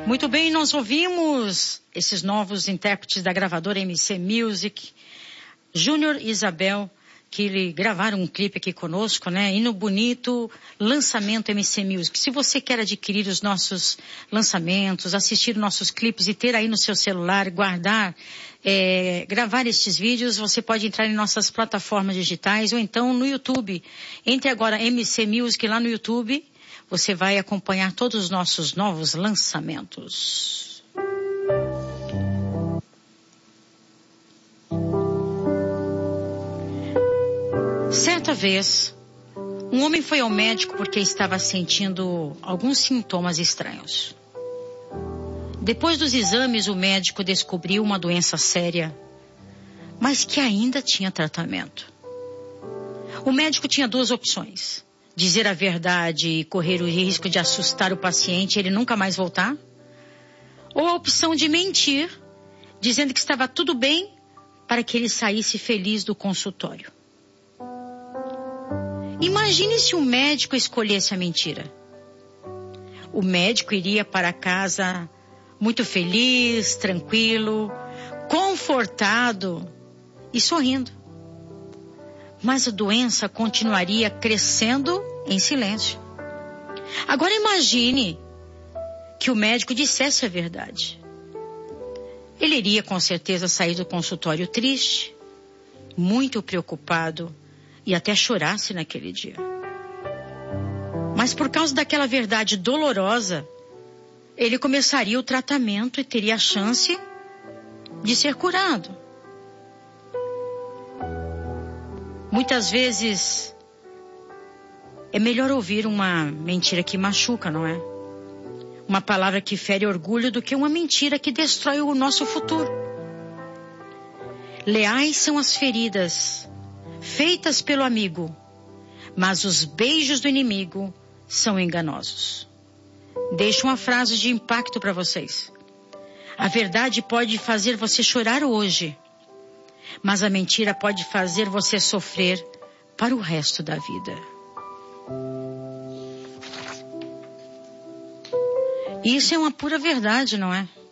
Muito bem, nós ouvimos esses novos intérpretes da gravadora MC Music, Júnior e Isabel, que gravaram um clipe aqui conosco, né? Hino Bonito, lançamento MC Music. Se você quer adquirir os nossos lançamentos, assistir nossos clipes e ter aí no seu celular, guardar, gravar estes vídeos, você pode entrar em nossas plataformas digitais ou então no YouTube. Entre agora MC Music lá no YouTube. Você vai acompanhar todos os nossos novos lançamentos. Certa vez, um homem foi ao médico porque estava sentindo alguns sintomas estranhos. Depois dos exames, o médico descobriu uma doença séria, mas que ainda tinha tratamento. O médico tinha duas opções: dizer a verdade e correr o risco de assustar o paciente e ele nunca mais voltar? Ou a opção de mentir, dizendo que estava tudo bem para que ele saísse feliz do consultório? Imagine se o médico escolhesse a mentira. O médico iria para casa muito feliz, tranquilo, confortado e sorrindo. Mas a doença continuaria crescendo em silêncio. Agora imagine que o médico dissesse a verdade. Ele iria com certeza sair do consultório triste, muito preocupado e até chorasse naquele dia. Mas por causa daquela verdade dolorosa, ele começaria o tratamento e teria a chance de ser curado. Muitas vezes é melhor ouvir uma mentira que machuca, não é? Uma palavra que fere orgulho do que uma mentira que destrói o nosso futuro. Leais são as feridas feitas pelo amigo, mas os beijos do inimigo são enganosos. Deixo uma frase de impacto para vocês. A verdade pode fazer você chorar hoje, mas a mentira pode fazer você sofrer para o resto da vida. Isso é uma pura verdade, não é?